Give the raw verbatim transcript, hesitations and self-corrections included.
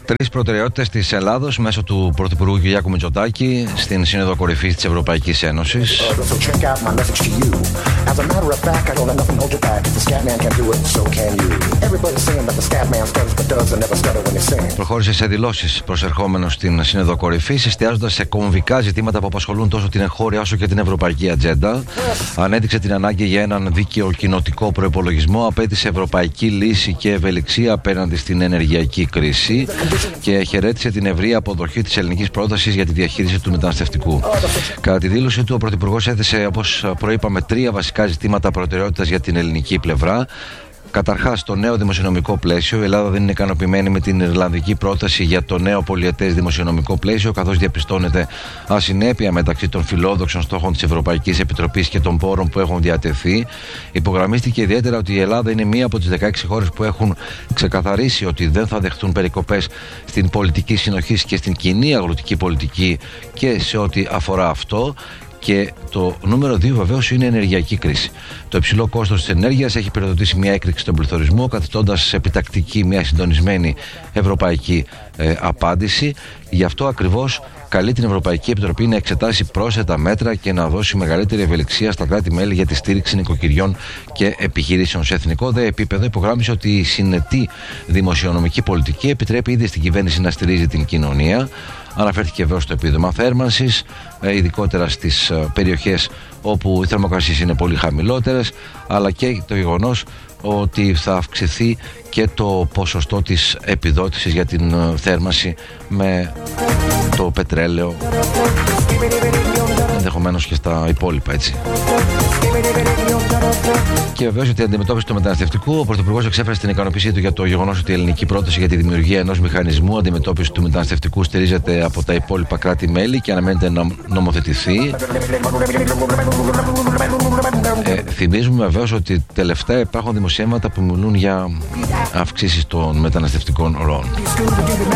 Τρεις προτεραιότητες της Ελλάδος μέσω του Πρωθυπουργού Κυριάκου Μητσοτάκη στην Σύνοδο Κορυφής της Ευρωπαϊκής Ένωσης. Προχώρησε σε δηλώσεις προσερχόμενος στην Σύνοδο Κορυφής, εστιάζοντας σε κομβικά ζητήματα που απασχολούν τόσο την εγχώρια όσο και την ευρωπαϊκή ατζέντα. Ανέδειξε την ανάγκη για έναν δίκαιο κοινοτικό προϋπολογισμό, απέτησε ευρωπαϊκή λύση και ευελιξία απέναντι στην ενεργειακή κρίση και χαιρέτησε την ευρεία αποδοχή της ελληνικής πρότασης για τη διαχείριση του μεταναστευτικού. Κατά τη δήλωση του, ο Πρωθυπουργός έθεσε, όπως προείπαμε, τρία βασικά ζητήματα προτεραιότητας για την ελληνική πλευρά. Καταρχάς, το νέο δημοσιονομικό πλαίσιο. Η Ελλάδα δεν είναι ικανοποιημένη με την ιρλανδική πρόταση για το νέο πολυετές δημοσιονομικό πλαίσιο, καθώς διαπιστώνεται ασυνέπεια μεταξύ των φιλόδοξων στόχων της Ευρωπαϊκής Επιτροπής και των πόρων που έχουν διατεθεί. Υπογραμμίστηκε ιδιαίτερα ότι η Ελλάδα είναι μία από τις δεκαέξι χώρες που έχουν ξεκαθαρίσει ότι δεν θα δεχτούν περικοπές στην πολιτική συνοχής και στην κοινή αγροτική πολιτική και σε ό,τι αφορά αυτό. Και το νούμερο δύο βεβαίως είναι η ενεργειακή κρίση. Το υψηλό κόστος της ενέργειας έχει πυροδοτήσει μια έκρηξη στον πληθωρισμό, καθιστώντας επιτακτική μια συντονισμένη ευρωπαϊκή ε, απάντηση. Γι' αυτό ακριβώς καλεί την Ευρωπαϊκή Επιτροπή να εξετάσει πρόσθετα μέτρα και να δώσει μεγαλύτερη ευελιξία στα κράτη-μέλη για τη στήριξη νοικοκυριών και επιχειρήσεων. Σε εθνικό δε επίπεδο υπογράμμισε ότι η συνετή δημοσιονομική πολιτική επιτρέπει ήδη στην κυβέρνηση να στηρίζει την κοινωνία. Αναφέρθηκε βέβαια στο επίδομα θέρμανσης, ειδικότερα στις περιοχές όπου οι θερμοκρασίες είναι πολύ χαμηλότερες, αλλά και το γεγονός ότι θα αυξηθεί και το ποσοστό της επιδότησης για την θέρμανση με το πετρέλαιο, ενδεχομένως και στα υπόλοιπα, έτσι. Και βεβαίως για την αντιμετώπιση του μεταναστευτικού, ο Πρωθυπουργός εξέφρασε την ικανοποίησή του για το γεγονός ότι η ελληνική πρόταση για τη δημιουργία ενός μηχανισμού αντιμετώπισης του μεταναστευτικού στηρίζεται από τα υπόλοιπα κράτη-μέλη και αναμένεται να νομοθετηθεί. Ε, θυμίζουμε βεβαίως ότι τελευταία υπάρχουν δημοσιεύματα που μιλούν για αυξήσεις των μεταναστευτικών ροών.